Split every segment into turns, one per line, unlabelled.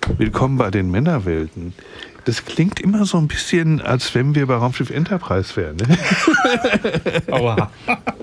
Willkommen bei den Männerwelten. Das klingt immer so ein bisschen, als wenn wir bei Raumschiff Enterprise wären. Ne?
Aua.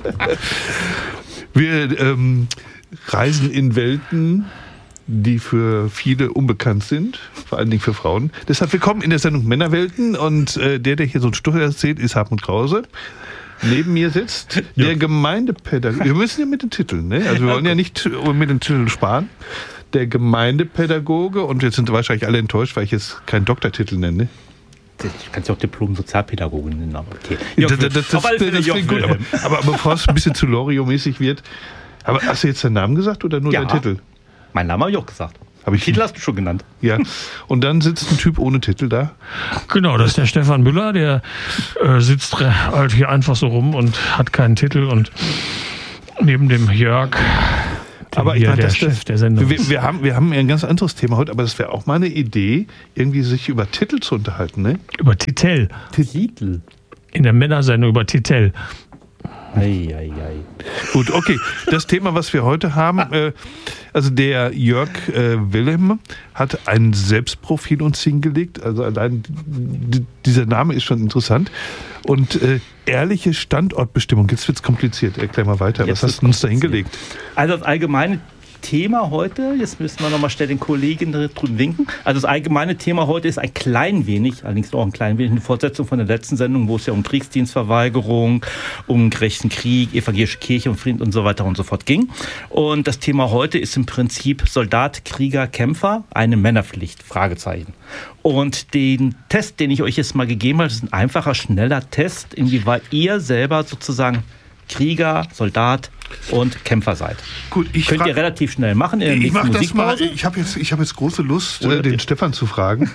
Wir reisen in Welten, die für viele unbekannt sind, vor allen Dingen für Frauen. Deshalb willkommen in der Sendung Männerwelten und der hier so ein Stuhl erzählt, ist Hartmut Krause. Neben mir sitzt der Gemeindepädagoge. Wir müssen ja mit den Titeln, ne? Also wir wollen ja nicht mit den Titeln sparen. Der Gemeindepädagoge, und jetzt sind wahrscheinlich alle enttäuscht, weil ich jetzt keinen Doktortitel nenne.
Du kannst ja auch Diplom-Sozialpädagogin nennen, aber okay.
Das klingt gut, aber bevor es ein bisschen zu Loriot-mäßig wird. Aber hast du jetzt deinen Namen gesagt oder nur deinen Titel?
Mein Name habe ich auch gesagt. Titel hast du schon genannt.
Ja. Und dann sitzt ein Typ ohne Titel da.
Genau, das ist der Stefan Müller, der sitzt halt hier einfach so rum und hat keinen Titel. Und neben dem Jörg,
aber ich meine,
der Chef der Sendung.
Wir haben ein ganz anderes Thema heute, aber das wäre auch mal eine Idee, irgendwie sich über Titel zu unterhalten, ne?
Über Titel.
Titel.
In der Männersendung über Titel.
Ei.
Gut, okay. Das Thema, was wir heute haben, also der Jörg Wilhelm hat ein Selbstprofil uns hingelegt. Also allein dieser Name ist schon interessant. Und ehrliche Standortbestimmung. Jetzt wird es kompliziert. Erklär mal weiter. Was hast du uns da hingelegt?
Also das allgemeine Thema heute, jetzt müssen wir nochmal schnell den Kollegen da drüben winken. Also das allgemeine Thema heute ist ein klein wenig, allerdings auch ein klein wenig, eine Fortsetzung von der letzten Sendung, wo es ja um Kriegsdienstverweigerung, um gerechten Krieg, evangelische Kirche, um Frieden und so weiter und so fort ging. Und das Thema heute ist im Prinzip Soldat, Krieger, Kämpfer, eine Männerpflicht, Fragezeichen. Und den Test, den ich euch jetzt mal gegeben habe, ist ein einfacher, schneller Test, inwieweit ihr selber sozusagen Krieger, Soldat und Kämpfer seid.
Gut,
könnt ihr relativ schnell machen.
Ich mache das mal. Ich habe jetzt große Lust, den Stefan zu fragen.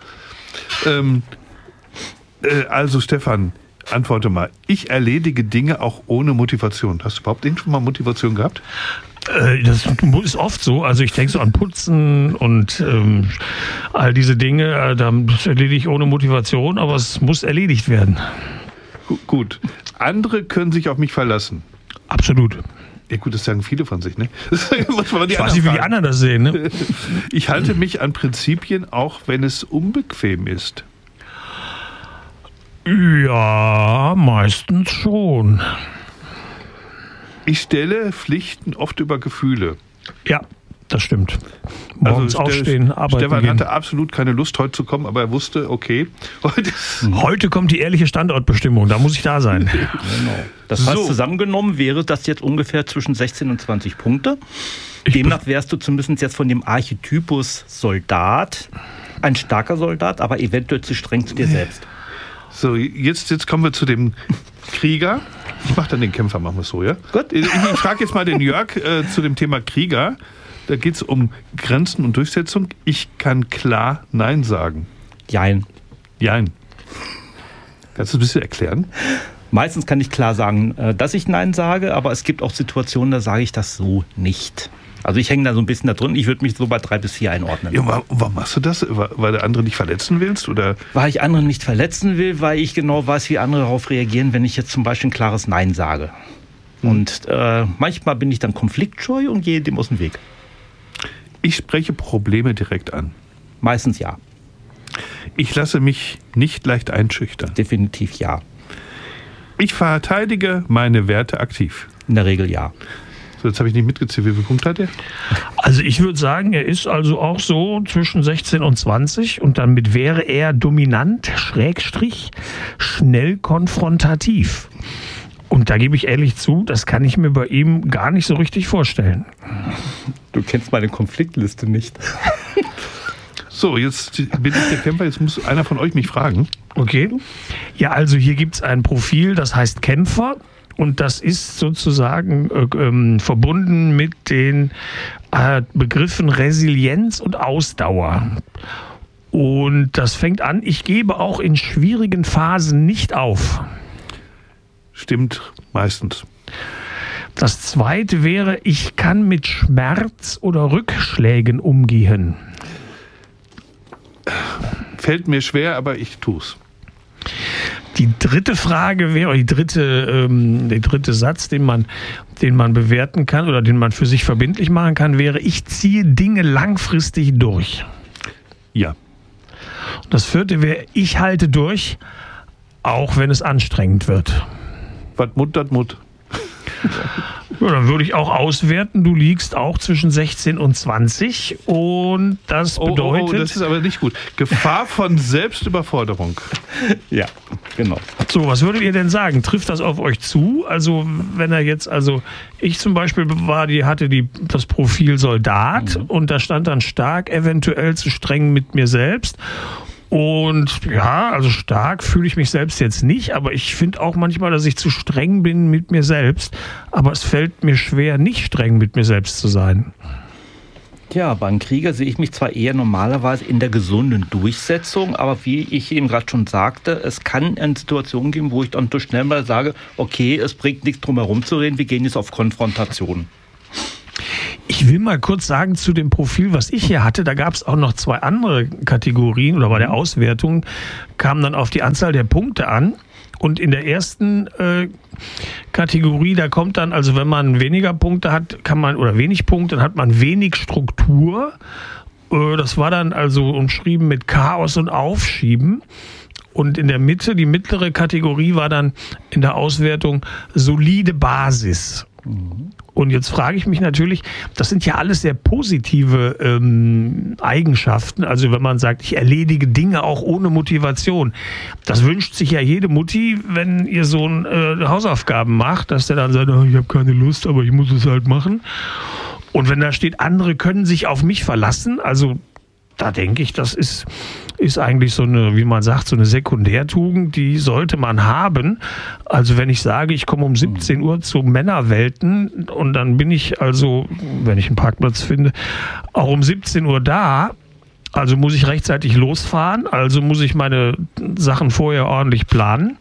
Also Stefan, antworte mal. Ich erledige Dinge auch ohne Motivation. Hast du überhaupt schon mal Motivation gehabt?
Das ist oft so. Also ich denke so an Putzen und all diese Dinge. Das erledige ich ohne Motivation, aber es muss erledigt werden.
Gut. Andere können sich auf mich verlassen.
Absolut.
Ja gut, das sagen viele von sich, ne? Ich
weiß nicht, wie die anderen das sehen, ne?
Ich halte mich an Prinzipien, auch wenn es unbequem ist.
Ja, meistens schon.
Ich stelle Pflichten oft über Gefühle.
Ja, das stimmt. Morgens aufstehen, arbeiten
Stefan
gehen.
hatte absolut keine Lust, heute zu kommen, aber er wusste, okay.
Heute kommt die ehrliche Standortbestimmung, da muss ich da sein.
Genau. Das heißt, zusammengenommen wäre das jetzt ungefähr zwischen 16 und 20 Punkte. Demnach wärst du zumindest jetzt von dem Archetypus Soldat ein starker Soldat, aber eventuell zu streng zu dir selbst.
So, jetzt kommen wir zu dem Krieger. Ich mache dann den Kämpfer, machen wir es so, ja?
Gut.
Ich frage jetzt mal den Jörg zu dem Thema Krieger. Da geht es um Grenzen und Durchsetzung. Ich kann klar Nein sagen.
Jein.
Kannst du ein bisschen erklären?
Meistens kann ich klar sagen, dass ich Nein sage, aber es gibt auch Situationen, da sage ich das so nicht. Also ich hänge da so ein bisschen da drin. Ich würde mich so bei 3 bis 4 einordnen.
Ja, warum machst du das? Weil du andere nicht verletzen willst? Oder?
Weil ich andere nicht verletzen will, weil ich genau weiß, wie andere darauf reagieren, wenn ich jetzt zum Beispiel ein klares Nein sage. Und manchmal bin ich dann konfliktscheu und gehe dem aus dem Weg.
Ich spreche Probleme direkt an.
Meistens ja.
Ich lasse mich nicht leicht einschüchtern.
Definitiv ja.
Ich verteidige meine Werte aktiv.
In der Regel ja.
So, jetzt habe ich nicht mitgezählt. Wie viele Punkte hat er?
Also ich würde sagen, er ist also auch so zwischen 16 und 20 und damit wäre er dominant, Schrägstrich, schnell konfrontativ. Und da gebe ich ehrlich zu, das kann ich mir bei ihm gar nicht so richtig vorstellen.
Du kennst meine Konfliktliste nicht.
So, jetzt bin ich der Kämpfer, jetzt muss einer von euch mich fragen.
Okay. Ja, also hier gibt es ein Profil, das heißt Kämpfer. Und das ist sozusagen verbunden mit den Begriffen Resilienz und Ausdauer. Und das fängt an, ich gebe auch in schwierigen Phasen nicht auf.
Stimmt, meistens.
Das zweite wäre, ich kann mit Schmerz oder Rückschlägen umgehen.
Fällt mir schwer, aber ich tu's.
Die dritte Frage wäre, der dritte Satz, den man bewerten kann oder den man für sich verbindlich machen kann, wäre, ich ziehe Dinge langfristig durch.
Ja.
Das 4. wäre, ich halte durch, auch wenn es anstrengend wird.
Was Mut, das Mut.
Ja, dann würde ich auch auswerten, du liegst auch zwischen 16 und 20 und das bedeutet...
Oh, das ist aber nicht gut. Gefahr von Selbstüberforderung.
Ja, genau.
So, was würdet ihr denn sagen? Trifft das auf euch zu? Also, wenn er jetzt, ich zum Beispiel hatte das Profil Soldat und da stand dann stark, eventuell zu streng mit mir selbst. Und ja, also stark fühle ich mich selbst jetzt nicht, aber ich finde auch manchmal, dass ich zu streng bin mit mir selbst. Aber es fällt mir schwer, nicht streng mit mir selbst zu sein.
Ja, beim Krieger sehe ich mich zwar eher normalerweise in der gesunden Durchsetzung, aber wie ich eben gerade schon sagte, es kann eine Situation geben, wo ich dann so schnell mal sage, okay, es bringt nichts drum herum zu reden, wir gehen jetzt auf Konfrontation.
Ich will mal kurz sagen zu dem Profil, was ich hier hatte, da gab es auch noch 2 andere Kategorien oder bei der Auswertung kam dann auf die Anzahl der Punkte an. Und in der ersten Kategorie, da kommt dann, also wenn man weniger Punkte hat, oder wenig Punkte, dann hat man wenig Struktur. Das war dann also umschrieben mit Chaos und Aufschieben. Und in der Mitte, die mittlere Kategorie war dann in der Auswertung solide Basis. Und jetzt frage ich mich natürlich, das sind ja alles sehr positive Eigenschaften. Also wenn man sagt, ich erledige Dinge auch ohne Motivation. Das wünscht sich ja jede Mutti, wenn ihr Sohn Hausaufgaben macht, dass der dann sagt, oh, ich habe keine Lust, aber ich muss es halt machen. Und wenn da steht, andere können sich auf mich verlassen, also da denke ich, das ist eigentlich so eine, wie man sagt, so eine Sekundärtugend, die sollte man haben. Also wenn ich sage, ich komme um 17 Uhr zu Männerwelten und dann bin ich also, wenn ich einen Parkplatz finde, auch um 17 Uhr da, also muss ich rechtzeitig losfahren, also muss ich meine Sachen vorher ordentlich planen.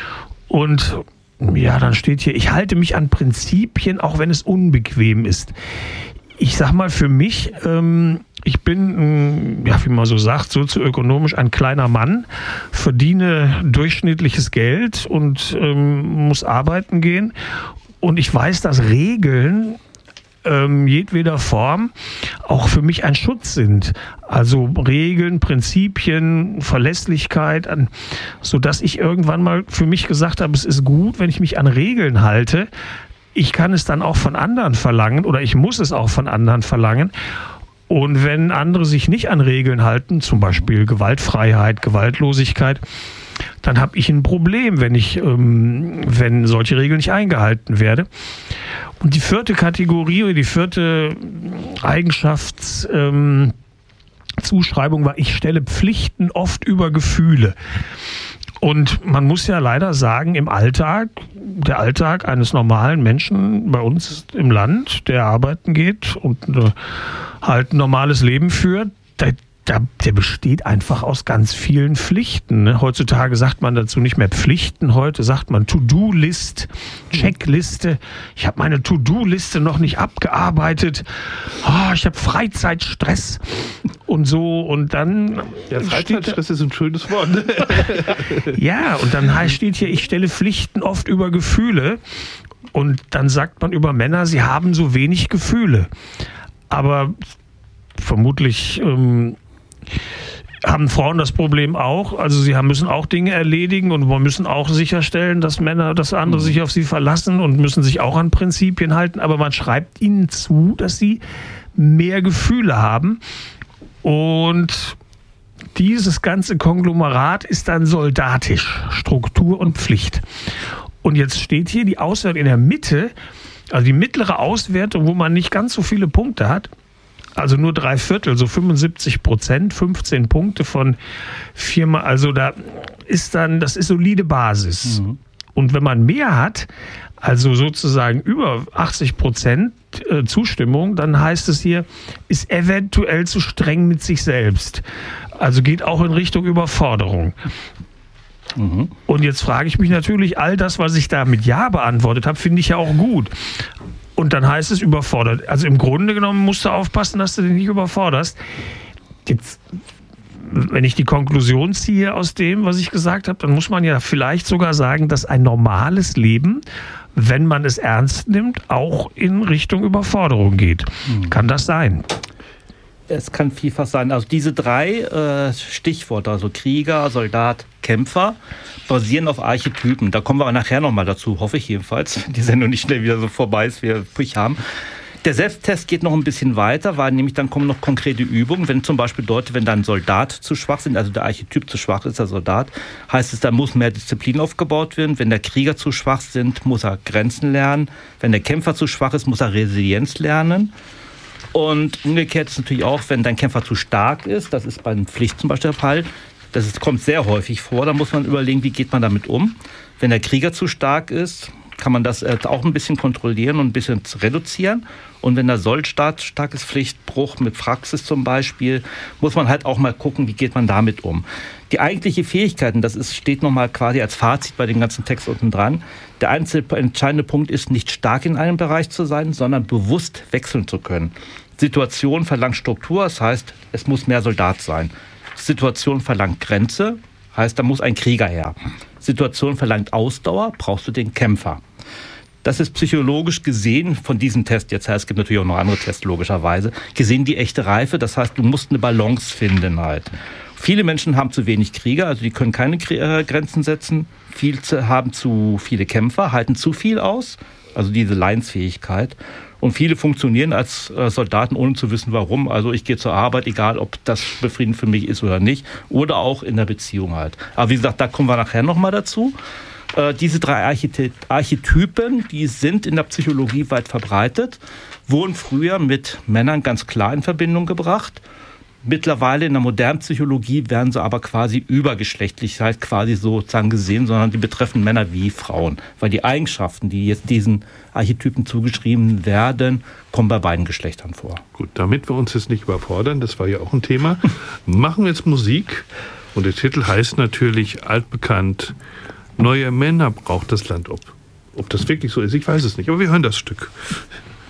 Und ja, dann steht hier, ich halte mich an Prinzipien, auch wenn es unbequem ist. Ich sag mal für mich, ich bin, ja, wie man so sagt, sozioökonomisch ein kleiner Mann, verdiene durchschnittliches Geld und muss arbeiten gehen. Und ich weiß, dass Regeln jedweder Form auch für mich ein Schutz sind. Also Regeln, Prinzipien, Verlässlichkeit, sodass ich irgendwann mal für mich gesagt habe, es ist gut, wenn ich mich an Regeln halte. Ich kann es dann auch von anderen verlangen oder ich muss es auch von anderen verlangen. Und wenn andere sich nicht an Regeln halten, zum Beispiel Gewaltfreiheit, Gewaltlosigkeit, dann habe ich ein Problem, wenn solche Regeln nicht eingehalten werden. Und die 4. Kategorie oder die 4. Eigenschaftszuschreibung war, ich stelle Pflichten oft über Gefühle. Und man muss ja leider sagen, im Alltag, der Alltag eines normalen Menschen bei uns im Land, der arbeiten geht und halt ein normales Leben führt, der besteht einfach aus ganz vielen Pflichten. Ne? Heutzutage sagt man dazu nicht mehr Pflichten, heute sagt man To-Do-List, Checkliste. Ich habe meine To-Do-Liste noch nicht abgearbeitet. Oh, ich habe Freizeitstress und so. Und dann
Freizeitstress ist ein schönes Wort.
Ja, und dann steht hier, ich stelle Pflichten oft über Gefühle. Und dann sagt man über Männer, sie haben so wenig Gefühle. Aber vermutlich haben Frauen das Problem auch. Also sie müssen auch Dinge erledigen und müssen auch sicherstellen, dass andere sich auf sie verlassen und müssen sich auch an Prinzipien halten. Aber man schreibt ihnen zu, dass sie mehr Gefühle haben. Und dieses ganze Konglomerat ist dann soldatisch, Struktur und Pflicht. Und jetzt steht hier die Auswertung in der Mitte, also die mittlere Auswertung, wo man nicht ganz so viele Punkte hat, also nur 3/4, so 75%, 15 Punkte von 4 also das ist solide Basis. Und wenn man mehr hat, also sozusagen über 80% Zustimmung, dann heißt es hier, ist eventuell zu streng mit sich selbst. Also geht auch in Richtung Überforderung. Und jetzt frage ich mich natürlich, all das, was ich da mit Ja beantwortet habe, finde ich ja auch gut. Und dann heißt es überfordert. Also im Grunde genommen musst du aufpassen, dass du dich nicht überforderst. Jetzt, wenn ich die Konklusion ziehe aus dem, was ich gesagt habe, dann muss man ja vielleicht sogar sagen, dass ein normales Leben, wenn man es ernst nimmt, auch in Richtung Überforderung geht. Kann das sein?
Es kann vielfach sein. Also diese 3 Stichworte, also Krieger, Soldat, Kämpfer, basieren auf Archetypen. Da kommen wir nachher nochmal dazu, hoffe ich jedenfalls. Die Sendung nicht schnell wieder so vorbei ist, wie wir übrig haben. Der Selbsttest geht noch ein bisschen weiter, weil nämlich dann kommen noch konkrete Übungen. Wenn zum Beispiel wenn dann Soldat zu schwach sind, also der Archetyp zu schwach ist, der Soldat, heißt es, da muss mehr Disziplin aufgebaut werden. Wenn der Krieger zu schwach sind, muss er Grenzen lernen. Wenn der Kämpfer zu schwach ist, muss er Resilienz lernen. Und umgekehrt ist natürlich auch, wenn dein Kämpfer zu stark ist, das ist bei einer Pflicht zum Beispiel der Fall, kommt sehr häufig vor, da muss man überlegen, wie geht man damit um. Wenn der Krieger zu stark ist, kann man das auch ein bisschen kontrollieren und ein bisschen reduzieren. Und wenn der Soldat stark ist, Pflichtbruch mit Praxis zum Beispiel, muss man halt auch mal gucken, wie geht man damit um. Die eigentliche Fähigkeiten, steht nochmal quasi als Fazit bei dem ganzen Text unten dran. Der entscheidende Punkt ist, nicht stark in einem Bereich zu sein, sondern bewusst wechseln zu können. Situation verlangt Struktur, das heißt, es muss mehr Soldat sein. Situation verlangt Grenze, heißt, da muss ein Krieger her. Situation verlangt Ausdauer, brauchst du den Kämpfer. Das ist psychologisch gesehen von diesem Test jetzt, es gibt natürlich auch noch andere Tests logischerweise, gesehen die echte Reife, das heißt, du musst eine Balance finden halt. Viele Menschen haben zu wenig Krieger, also die können keine Grenzen setzen. Viele haben zu viele Kämpfer, halten zu viel aus, also diese Leidensfähigkeit. Und viele funktionieren als Soldaten, ohne zu wissen, warum. Also ich gehe zur Arbeit, egal ob das befriedigend für mich ist oder nicht. Oder auch in der Beziehung halt. Aber wie gesagt, da kommen wir nachher nochmal dazu. Diese 3 Archetypen, die sind in der Psychologie weit verbreitet, wurden früher mit Männern ganz klar in Verbindung gebracht. Mittlerweile in der modernen Psychologie werden sie aber quasi übergeschlechtlich, das heißt quasi sozusagen gesehen, sondern die betreffen Männer wie Frauen. Weil die Eigenschaften, die jetzt diesen Archetypen zugeschrieben werden, kommen bei beiden Geschlechtern vor.
Gut, damit wir uns jetzt nicht überfordern, das war ja auch ein Thema, machen wir jetzt Musik. Und der Titel heißt natürlich altbekannt, Neue Männer braucht das Land. Ob das wirklich so ist, ich weiß es nicht, aber wir hören das Stück.